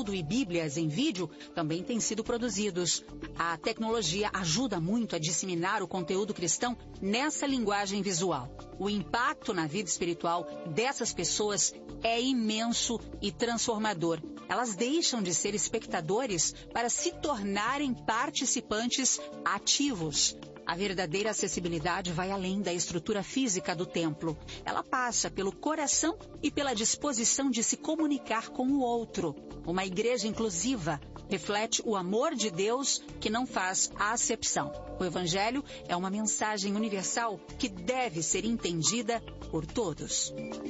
conteúdo e bíblias em vídeo também têm sido produzidos. A tecnologia ajuda muito a disseminar o conteúdo cristão nessa linguagem visual. O impacto na vida espiritual dessas pessoas é imenso e transformador. Elas deixam de ser espectadores para se tornarem participantes ativos. A verdadeira acessibilidade vai além da estrutura física do templo. Ela passa pelo coração e pela disposição de se comunicar com o outro. Uma igreja inclusiva reflete o amor de Deus que não faz acepção. O Evangelho é uma mensagem universal que deve ser entendida por todos.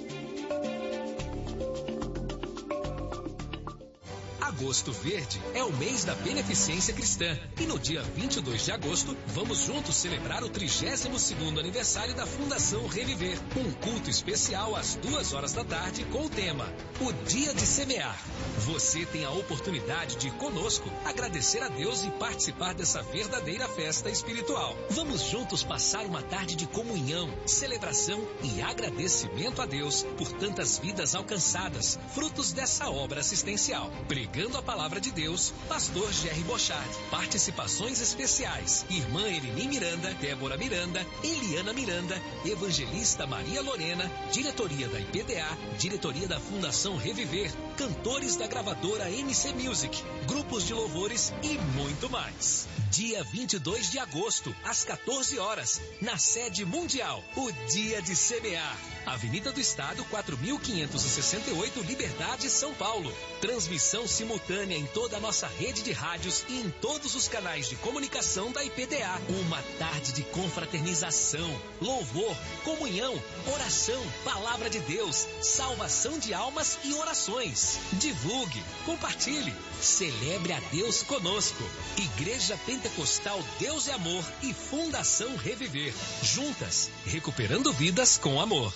Agosto Verde é o mês da beneficência cristã e no dia 22 de agosto vamos juntos celebrar o 32º aniversário da Fundação Reviver. Um culto especial às 2 horas da tarde com o tema O Dia de Semear. Você tem a oportunidade de conosco agradecer a Deus e participar dessa verdadeira festa espiritual. Vamos juntos passar uma tarde de comunhão, celebração e agradecimento a Deus por tantas vidas alcançadas, frutos dessa obra assistencial. Pregando a palavra de Deus, Pastor Jerry Bochard. Participações especiais: Irmã Elini Miranda, Débora Miranda, Eliana Miranda, Evangelista Maria Lorena, Diretoria da IPDA, Diretoria da Fundação Reviver, cantores da gravadora MC Music, grupos de louvores e muito mais. Dia 22 de agosto, às 14 horas, na sede mundial, o Dia de Semear. Avenida do Estado, 4.568, Liberdade, São Paulo. Transmissão simultânea em toda a nossa rede de rádios e em todos os canais de comunicação da IPDA. Uma tarde de confraternização, louvor, comunhão, oração, palavra de Deus, salvação de almas e orações. Divulgue, compartilhe, celebre a Deus conosco. Igreja Pentecostal Deus é Amor e Fundação Reviver. Juntas, recuperando vidas com amor.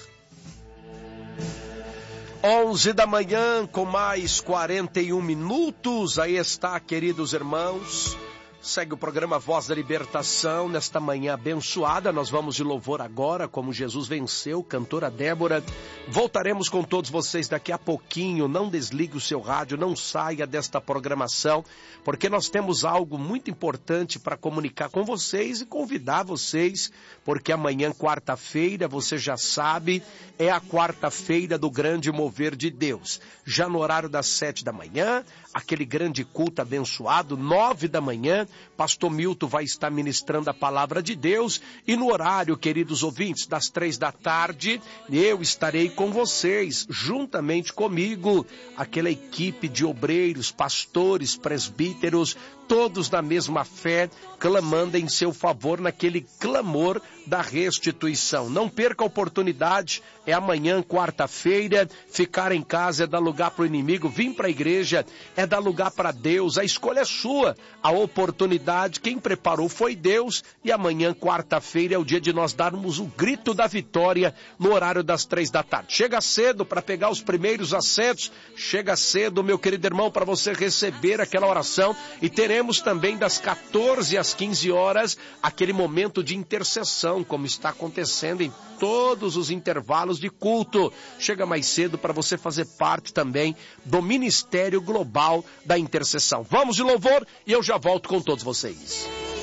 11 da manhã, com mais 41 minutos. Aí está, queridos irmãos. Segue o programa Voz da Libertação. Nesta manhã abençoada, nós vamos de louvor agora, como Jesus venceu, cantora Débora. Voltaremos com todos vocês daqui a pouquinho. Não desligue o seu rádio, não saia desta programação, porque nós temos algo muito importante para comunicar com vocês e convidar vocês, porque amanhã, quarta-feira, você já sabe, é a quarta-feira do grande mover de Deus. Já no horário das 7 da manhã, aquele grande culto abençoado, 9 da manhã, Pastor Milton vai estar ministrando a palavra de Deus, e no horário, queridos ouvintes, das 3 da tarde, eu estarei com vocês, juntamente comigo, aquela equipe de obreiros, pastores, presbíteros, todos na mesma fé, clamando em seu favor naquele clamor da restituição. Não perca a oportunidade, é amanhã, quarta-feira. Ficar em casa é dar lugar para o inimigo, vir para a igreja é dar lugar para Deus. A escolha é sua, a oportunidade, quem preparou foi Deus, e amanhã, quarta-feira, é o dia de nós darmos o grito da vitória no horário das 3 da tarde. Chega cedo para pegar os primeiros assentos, chega cedo, meu querido irmão, para você receber aquela oração, e teremos também das 14 às 15 horas, aquele momento de intercessão, como está acontecendo em todos os intervalos de culto. Chega mais cedo para você fazer parte também do Ministério Global da Intercessão. Vamos de louvor e eu já volto com todos vocês.